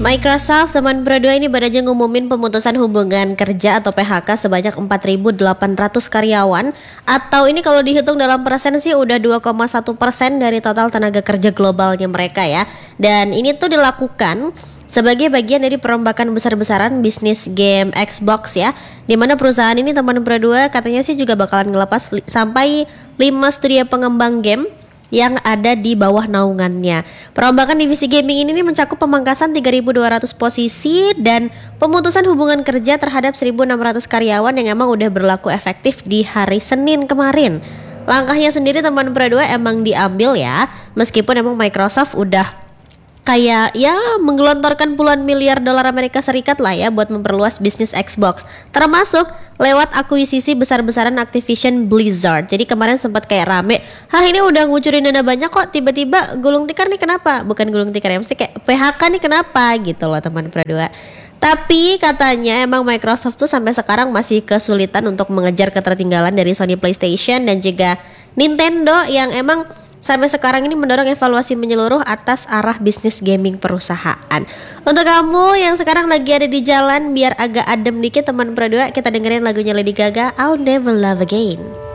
Microsoft teman berdua ini baru aja ngumumin pemutusan hubungan kerja atau PHK sebanyak 4.800 karyawan, atau ini kalau dihitung dalam persen sih udah 2,1% dari total tenaga kerja globalnya mereka ya. Dan ini tuh dilakukan sebagai bagian dari perombakan besar-besaran bisnis game Xbox ya, dimana perusahaan ini teman berdua katanya sih juga bakalan ngelepas sampai 5 studio pengembang game yang ada di bawah naungannya. Perombakan divisi gaming ini mencakup pemangkasan 3.200 posisi dan pemutusan hubungan kerja terhadap 1.600 karyawan yang emang udah berlaku efektif di hari Senin kemarin. Langkahnya sendiri teman berdua emang diambil ya, meskipun emang Microsoft udah kayak ya menggelontorkan puluhan miliar dolar Amerika Serikat lah ya buat memperluas bisnis Xbox, termasuk lewat akuisisi besar-besaran Activision Blizzard. Jadi kemarin sempat kayak rame, ini udah ngucurin dana banyak kok, tiba-tiba gulung tikar nih kenapa? Bukan gulung tikar ya, mesti kayak PHK nih kenapa gitu loh teman berdua. Tapi katanya emang Microsoft tuh sampai sekarang masih kesulitan untuk mengejar ketertinggalan dari Sony PlayStation dan juga Nintendo yang emang sampai sekarang ini mendorong evaluasi menyeluruh atas arah bisnis gaming perusahaan. Untuk kamu yang sekarang lagi ada di jalan, biar agak adem dikit teman berdua, kita dengerin lagunya Lady Gaga, I'll Never Love Again.